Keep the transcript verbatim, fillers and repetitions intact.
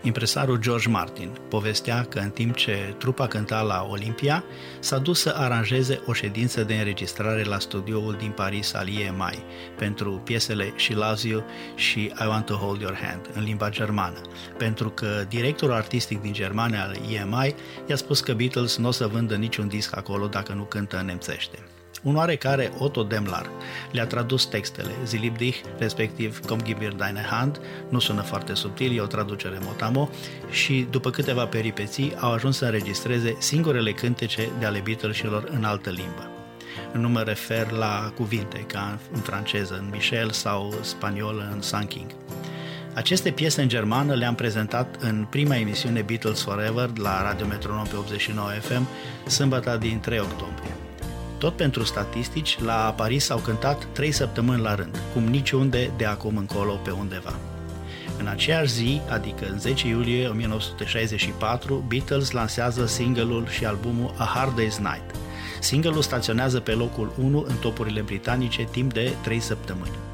Impresarul George Martin povestea că în timp ce trupa cânta la Olympia, s-a dus să aranjeze o ședință de înregistrare la studioul din Paris al E M I pentru piesele She Loves You și I Want to Hold Your Hand în limba germană, pentru că directorul artistic din Germania al E M I i-a spus că Beatles nu o să vândă niciun disc acolo dacă nu cântă în nemțește. Un oarecare Otto Demlar le-a tradus textele, Sie lieb dich, respectiv Komm gib mir deine Hand, nu sună foarte subtil, e o traducere motamo, și după câteva peripeții au ajuns să înregistreze singurele cântece de ale Beatlesilor în altă limbă. Nu mă refer la cuvinte, ca în franceză, în Michel, sau spaniolă, în Sun King. Aceste piese în germană le-am prezentat în prima emisiune Beatles Forever la Radio Metronom pe optzeci și nouă F M, sâmbătă din trei octombrie. Tot pentru statistici, la Paris s-au cântat trei săptămâni la rând, cum niciunde de acum încolo pe undeva. În aceeași zi, adică în zece iulie o mie nouă sute șaizeci și patru, Beatles lansează single-ul și albumul A Hard Day's Night. Single-ul staționează pe locul unu în topurile britanice timp de trei săptămâni.